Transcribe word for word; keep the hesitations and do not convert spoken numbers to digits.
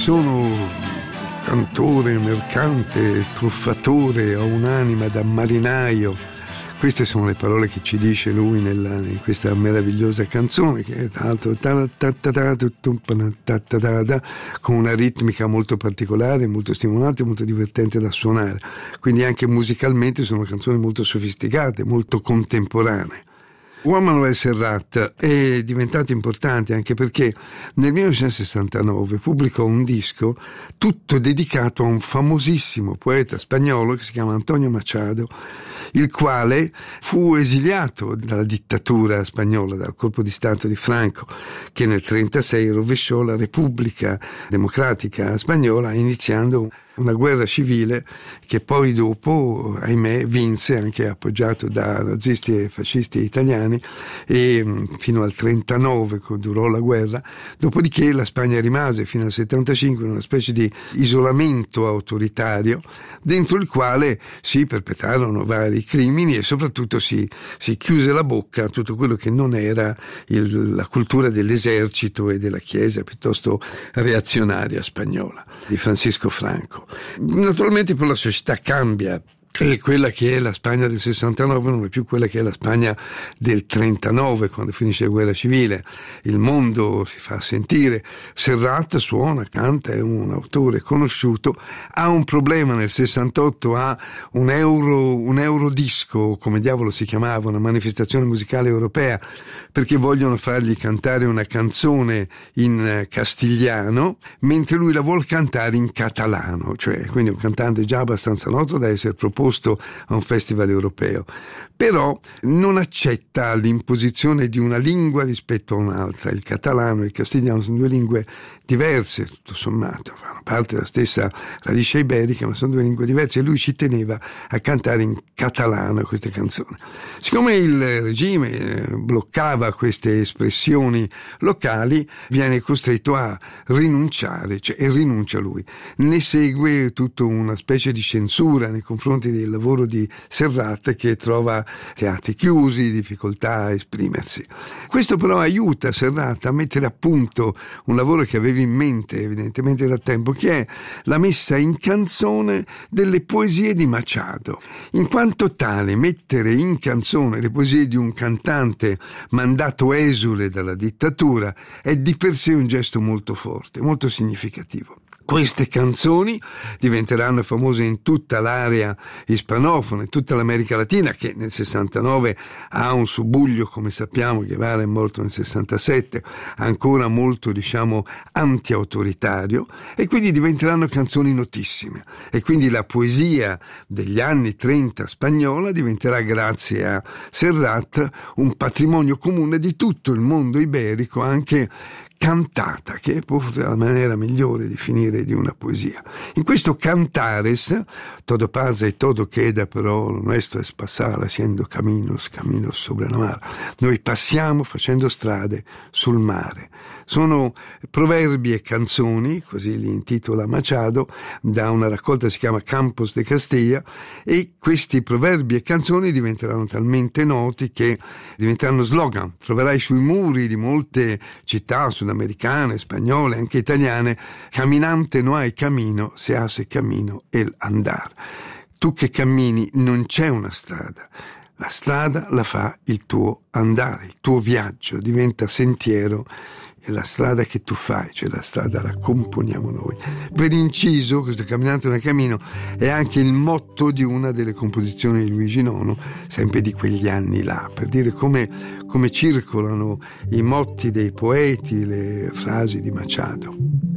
sono cantore, mercante, truffatore, ho un'anima da marinaio. Queste sono le parole che ci dice lui nella, in questa meravigliosa canzone, che è tra l'altro con una ritmica molto particolare, molto stimolante, molto divertente da suonare. Quindi anche musicalmente sono canzoni molto sofisticate, molto contemporanee. Juan Manuel Serrat è diventato importante anche perché nel millenovecentosessantanove pubblicò un disco tutto dedicato a un famosissimo poeta spagnolo che si chiama Antonio Machado, il quale fu esiliato dalla dittatura spagnola, dal colpo di Stato di Franco, che nel trentasei rovesciò la Repubblica Democratica Spagnola, iniziando una guerra civile che poi dopo, ahimè, vinse, anche appoggiato da nazisti e fascisti italiani, e fino al trentanove durò la guerra. Dopodiché la Spagna rimase fino al settantacinque in una specie di isolamento autoritario, dentro il quale si perpetrarono vari crimini e soprattutto si, si chiuse la bocca a tutto quello che non era il, la cultura dell'esercito e della Chiesa piuttosto reazionaria spagnola di Francisco Franco. Naturalmente poi la società cambia, e quella che è la Spagna del sessantanove non è più quella che è la Spagna del trentanove, quando finisce la guerra civile. Il mondo si fa sentire. Serrat suona, canta, è un autore conosciuto, ha un problema nel sessantotto, ha un euro, un eurodisco, come diavolo si chiamava, una manifestazione musicale europea, perché vogliono fargli cantare una canzone in castigliano, mentre lui la vuol cantare in catalano, cioè quindi un cantante già abbastanza noto da essere proposto a un festival europeo, però non accetta l'imposizione di una lingua rispetto a un'altra. Il catalano e il castigliano sono due lingue diverse, tutto sommato, fanno parte della stessa radice iberica, ma sono due lingue diverse, e lui ci teneva a cantare in catalano queste canzoni. Siccome il regime bloccava queste espressioni locali, viene costretto a rinunciare, cioè e rinuncia lui. Ne segue tutta una specie di censura nei confronti del lavoro di Serrat, che trova teatri chiusi, difficoltà a esprimersi. Questo però aiuta Serrat a mettere a punto un lavoro che avevi in mente evidentemente da tempo, che è la messa in canzone delle poesie di Machado. In quanto tale, mettere in canzone le poesie di un cantante mandato esule dalla dittatura è di per sé un gesto molto forte, molto significativo. Queste canzoni diventeranno famose in tutta l'area ispanofona, in tutta l'America Latina, che nel sessantanove ha un subbuglio, come sappiamo. Guevara è morto nel sessantasette, ancora molto, diciamo, anti-autoritario, e quindi diventeranno canzoni notissime. E quindi la poesia degli anni trenta spagnola diventerà, grazie a Serrat, un patrimonio comune di tutto il mondo iberico, anche cantata, che è forse la maniera migliore di finire di una poesia. In questo cantares, todo pasa y todo queda, però lo nuestro es pasar haciendo caminos, caminos sobre la mar. Noi passiamo facendo strade sul mare. Sono proverbi e canzoni, così li intitola Machado, da una raccolta che si chiama Campos de Castilla, e questi proverbi e canzoni diventeranno talmente noti che diventeranno slogan. Troverai sui muri di molte città sudamericane, spagnole, anche italiane: caminante no hay camino, se hace camino el andar. Tu che cammini, non c'è una strada. La strada la fa il tuo andare, il tuo viaggio, diventa sentiero. E la strada che tu fai, cioè la strada la componiamo noi. Per inciso, questo camminante nel cammino è anche il motto di una delle composizioni di Luigi nono, sempre di quegli anni là, per dire come, come circolano i motti dei poeti, le frasi di Machado.